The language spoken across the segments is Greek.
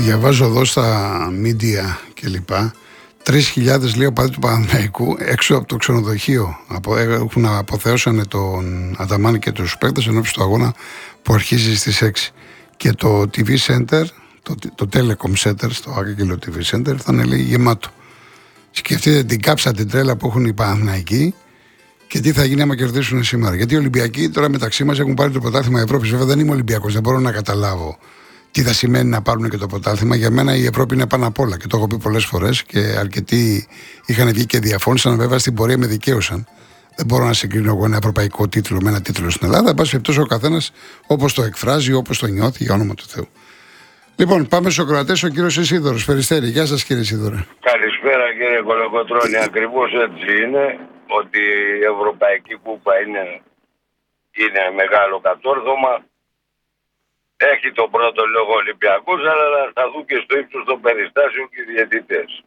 Διαβάζω εδώ στα media κλπ. 3.000 λέει οπαδοί του Παναθηναϊκού έξω από το ξενοδοχείο. Έχουν αποθεώσανε τον Αταμάν και τους παίκτες ενώπιση του αγώνα που αρχίζει στις 6. Και το TV Center, το Telecom Center, στο Άγγελο TV Center, θα είναι λέει γεμάτο. Σκεφτείτε την κάψα την τρέλα που έχουν οι Παναθηναϊκοί και τι θα γίνει άμα κερδίσουν σήμερα. Γιατί οι Ολυμπιακοί τώρα μεταξύ μας έχουν πάρει το πρωτάθλημα Ευρώπης. Βέβαια δεν είμαι Ολυμπιακός, δεν μπορώ να καταλάβω τι θα σημαίνει να πάρουν και το πρωτάθλημα. Για μένα η Ευρώπη είναι πάνω απ' όλα και το έχω πει πολλές φορές και αρκετοί είχαν βγει και διαφώνησαν. Βέβαια στην πορεία με δικαίωσαν. Δεν μπορώ να συγκρίνω εγώ ένα ευρωπαϊκό τίτλο με ένα τίτλο στην Ελλάδα. Εν πάση περιπτώσει, ο καθένας όπως το εκφράζει, όπως το νιώθει, για όνομα του Θεού. Λοιπόν, πάμε στους ακροατές. Ο κύριος Ισίδωρος Περιστέρη. Γεια σας, κύριε Ισίδωρε. Καλησπέρα, κύριε Κολοκοτρώνη. Ακριβώς έτσι είναι, ότι η Ευρωπαϊκή Κούπα είναι μεγάλο κατόρθωμα. Έχει τον πρώτο λόγο Ολυμπιακός, αλλά θα δουν και στο ύψος των περιστάσεων και οι διαιτητές.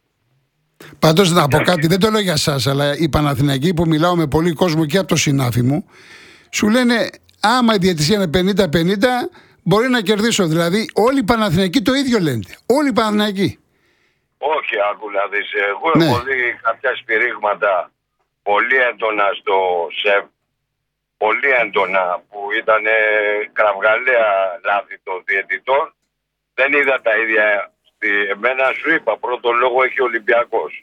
Πάντως να πω κάτι, δεν το λέω για σας, αλλά οι Παναθηναϊκοί που μιλάω με πολύ κόσμο και από το συνάφι μου, σου λένε άμα η διαιτησία είναι 50-50, μπορεί να κερδίσω. Δηλαδή όλοι οι Παναθηναϊκοί το ίδιο λένε. Όλοι οι Παναθηναϊκοί. Όχι, άκου να δεις. Εγώ έχω δει κάποια σφυρίγματα πολύ έντονα στο ΣΕΒ, πολύ έντονα, που ήταν κραυγαλαία λάθη των διαιτητών. Δεν είδα τα ίδια. Εμένα σου είπα, πρώτο λόγο έχει ο Ολυμπιακός.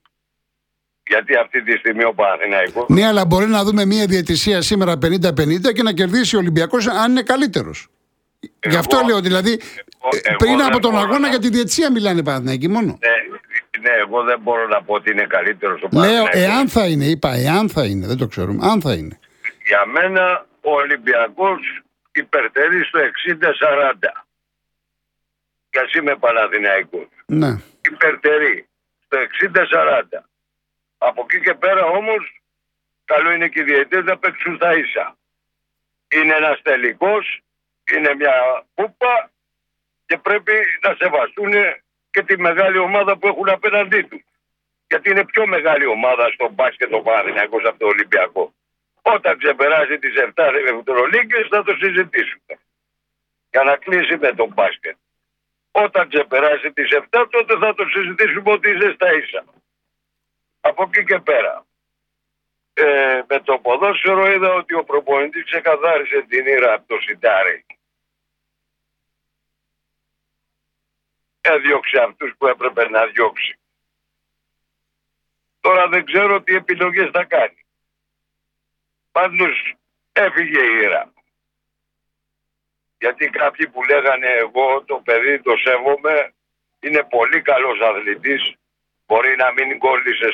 Γιατί αυτή τη στιγμή ο Παναθηναϊκός... Ναι, αλλά μπορεί να δούμε μια διαιτησία σήμερα 50-50 και να κερδίσει ο Ολυμπιακός αν είναι καλύτερος. Γι' αυτό λέω, δηλαδή, πριν από τον αγώνα για τη διαιτησία μιλάνε Παναθηναϊκοί μόνο. Ναι, εγώ δεν μπορώ να πω ότι είναι καλύτερος ο Παναθηναϊκός. Λέω, εάν θα είναι, είπα, εάν θα είναι, δεν το ξέρουμε, αν θα είναι. Για μένα ο Ολυμπιακός υπερτερεί στο 60-40. Και ας είμαι Παναθηναϊκός. Ναι. Υπερτερεί στο 60-40. Από εκεί και πέρα όμως, καλό είναι και οι διαιτητές να παίξουν στα ίσα. Είναι ένας τελικός, είναι μια κούπα και πρέπει να σεβαστούν και τη μεγάλη ομάδα που έχουν απέναντί τους. Γιατί είναι πιο μεγάλη ομάδα στο μπάσκετ ο Παναθηναϊκός από το Ολυμπιακό. Όταν ξεπεράσει τις 7 Ευρωλίγκες θα το συζητήσουμε. Για να κλείσει με τον μπάσκετ. Όταν ξεπεράσει τις 7 τότε θα το συζητήσουμε ότι είσαι στα ίσα. Από εκεί και πέρα. Με το ποδόσφαιρο είδα ότι ο προπονητής ξεκαθάρισε την ήρα από το σιτάρι. Έδιωξε αυτούς που έπρεπε να διώξει. Τώρα δεν ξέρω τι επιλογές θα κάνει. Πάντως έφυγε η ήρα. Γιατί κάποιοι που λέγανε εγώ το παιδί το σέβομαι, είναι πολύ καλός αθλητής, μπορεί να μην κόλλησε